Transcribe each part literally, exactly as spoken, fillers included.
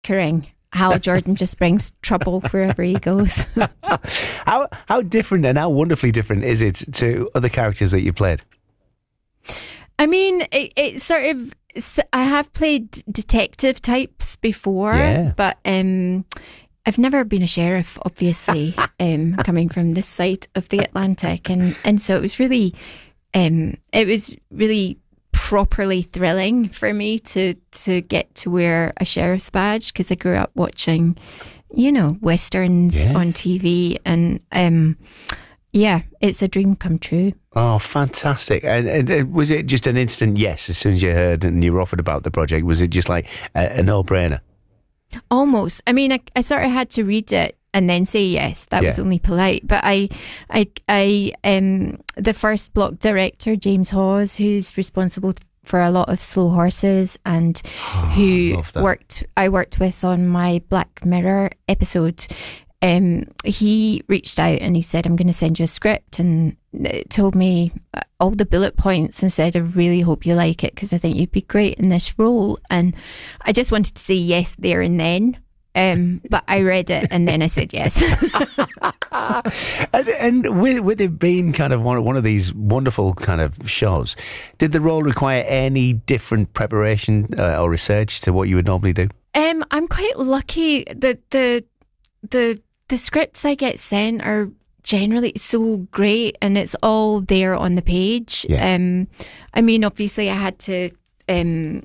bickering. Hal Jordan just brings trouble wherever he goes. how how different and how wonderfully different is it to other characters that you played? I mean, it, it sort of. I have played detective types before, yeah. but um, I've never been a sheriff. Obviously, um, coming from this side of the Atlantic, and and so it was really, um, it was really. properly thrilling for me to to get to wear a sheriff's badge, because I grew up watching, you know, westerns yeah. on T V, and um, yeah, it's a dream come true. Oh, fantastic! And, and was it just an instant yes as soon as you heard and you were offered about the project? Was it just like a, a no-brainer? Almost. I mean, I, I sort of had to read it and then say yes. That yeah. was only polite. But I, I, I, um, the first block director, James Hawes, who's responsible for a lot of Slow Horses, and oh, who worked, I worked with on my Black Mirror episode. Um, he reached out and he said, "I'm going to send you a script," and told me all the bullet points and said, "I really hope you like it, because I think you'd be great in this role." And I just wanted to say yes there and then. Um, but I read it and then I said yes. and and with, with it being kind of one, one of these wonderful kind of shows, did the role require any different preparation uh, or research to what you would normally do? Um, I'm quite lucky that the the the scripts I get sent are generally so great, and it's all there on the page. Yeah. Um, I mean, obviously I had to... Um,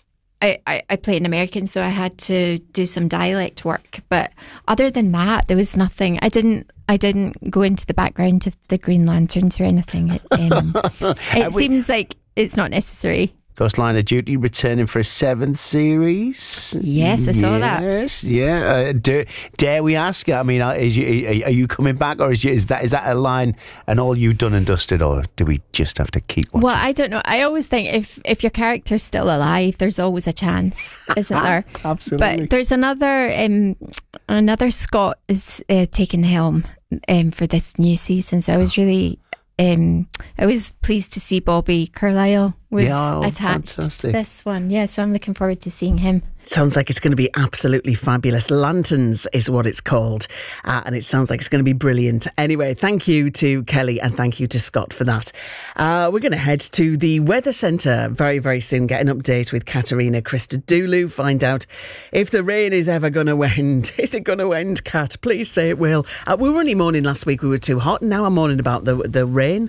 I, I, I play an American, so I had to do some dialect work. But other than that, there was nothing. I didn't I didn't go into the background of the Green Lanterns or anything. It, um, it we, seems like it's not necessary. Ghost Line of Duty returning for a seventh series. Yes, I saw that. Yes, yeah. Uh, do, dare we ask? I mean, is you, are you coming back, or is, you, is that is that a line and all you done and dusted, or do we just have to keep watching? Well, I don't know. I always think if if your character's still alive, there's always a chance, isn't there? Absolutely. But there's another um, another Scott is uh, taking the helm um, for this new season, so I was really. Um, I was pleased to see Bobby Carlyle was yeah, oh, attached fantastic. to this one. Yeah, so I'm looking forward to seeing him. Sounds like it's going to be absolutely fabulous. Lanterns is what it's called, uh, and it sounds like it's going to be brilliant. Anyway, thank you to Kelly and thank you to Scott for that. Uh, we're going to head to the Weather Centre very, very soon, get an update with Katerina Christodoulou, find out if the rain is ever going to end. Is it going to end, Kat? Please say it will. Uh, we were only moaning last week we were too hot, and now I'm moaning about the the rain.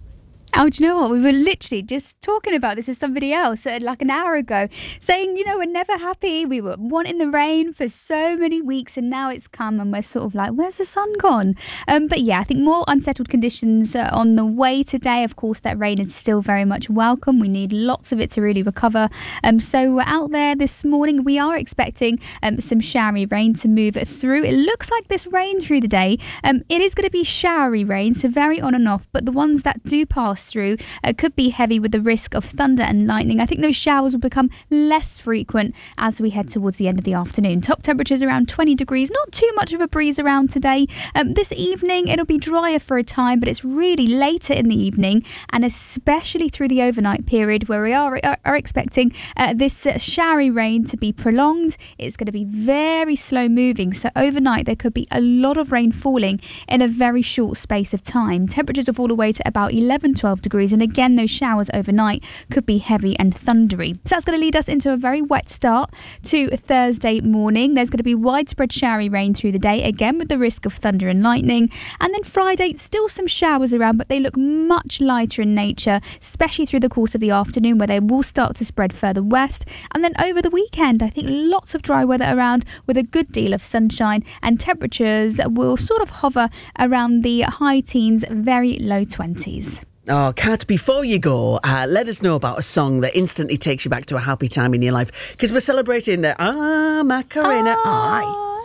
Oh, do you know what? We were literally just talking about this with somebody else uh, like an hour ago, saying, you know, we're never happy. We were wanting the rain for so many weeks, and now it's come and we're sort of like, where's the sun gone? Um, but yeah, I think more unsettled conditions uh, on the way today. Of course, that rain is still very much welcome. We need lots of it to really recover. Um, so we're out there this morning. We are expecting um, some showery rain to move through. It looks like this rain through the day. Um, it is going to be showery rain, so very on and off, but the ones that do pass through uh, could be heavy with the risk of thunder and lightning. I think those showers will become less frequent as we head towards the end of the afternoon. Top temperatures around twenty degrees, not too much of a breeze around today. Um, this evening it'll be drier for a time, but it's really later in the evening and especially through the overnight period where we are, are, are expecting uh, this uh, showery rain to be prolonged. It's going to be very slow moving, so overnight there could be a lot of rain falling in a very short space of time. Temperatures will fall away to about eleven, twelve degrees, and again those showers overnight could be heavy and thundery. So that's going to lead us into a very wet start to Thursday morning. There's going to be widespread showery rain through the day, again with the risk of thunder and lightning. And then Friday, still some showers around, but they look much lighter in nature, especially through the course of the afternoon where they will start to spread further west. And then over the weekend, I think lots of dry weather around with a good deal of sunshine, and temperatures will sort of hover around the high teens, very low twenties. Oh, Kat, before you go, uh, let us know about a song that instantly takes you back to a happy time in your life, because we're celebrating the Ah Macarena. Oh.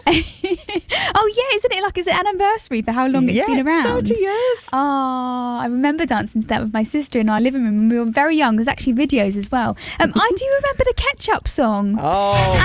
Oh yeah, isn't it like, is it an anniversary for how long it's yeah, been around? thirty years. Oh, I remember dancing to that with my sister in our living room when we were very young. There's actually videos as well. Um, I do remember the Ketchup song. Oh.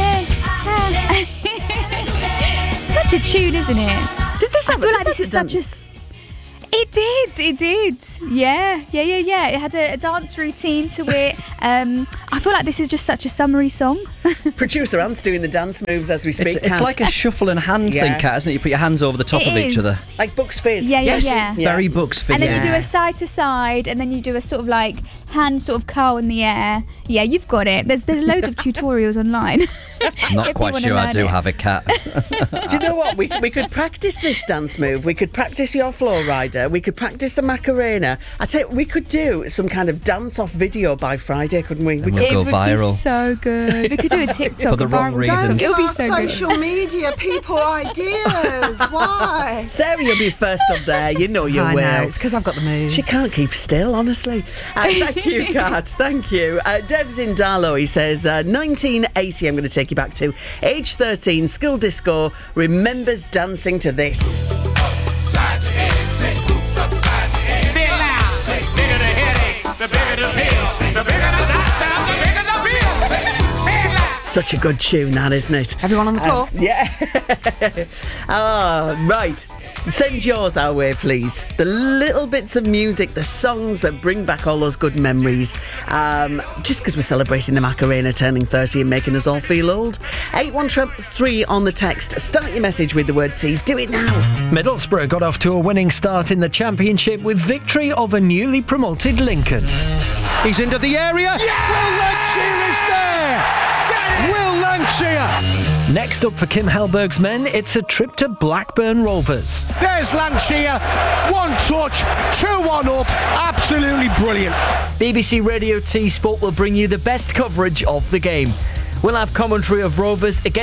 I said it. Such a tune, isn't it? Did this I have feel a, like this is such a... It did, it did. Yeah, yeah, yeah, yeah. It had a, a dance routine to it. Um, I feel like this is just such a summery song. Producer Ant's doing the dance moves as we speak. It's, it's Kat. like a shuffle and hand Yeah. thing, Kat, isn't it? You put your hands over the top It of each is. other. like Bucks Fizz. Yeah, yeah, Yes. yeah. Very Bucks Fizz. And then you do Yeah. a side to side, and then you do a sort of like hand sort of curl in the air. Yeah, you've got it. There's there's loads of tutorials online. I'm not if you quite wanna sure I learn do it. have a cat. Do you know what? We, we could practice this dance move. We could practice your floor rider. We could practice the Macarena. I tell you, we could do some kind of dance-off video by Friday, couldn't we? we We'll it go would viral. be so good. We could do a TikTok For the a wrong viral reasons. TikTok. It would be Our so good. social media people ideas. Why? Sarah, you'll be first up there. You know you I will. know, it's because I've got the moves. She can't keep still, honestly. Uh, thank you, Kat. Thank you. Uh, Dev's in Darlow. He says, uh, nineteen eighty, I'm going to take you back to. Age thirteen, school disco, remembers dancing to this. Upside your head, say hoops upside your head. Say it loud. Say bigger the headache, the bigger the pill. The bigger the doctor, the bigger the bill. Say, say it loud. Such a good tune, that, isn't it? Everyone on the floor. Yeah. Ah, right. Send yours our way, please. The little bits of music, the songs that bring back all those good memories. Um, just because we're celebrating the Macarena turning thirty and making us all feel old. eight one three on the text. Start your message with the word tease. Do it now. Middlesbrough got off to a winning start in the Championship with victory over newly promoted Lincoln. He's into the area. Will Lancashire is there. Will Lancashire. Next up for Kim Hellberg's men, it's a trip to Blackburn Rovers. There's Lancashire. One touch, two one up. Absolutely brilliant. B B C Radio T Sport will bring you the best coverage of the game. We'll have commentary of Rovers against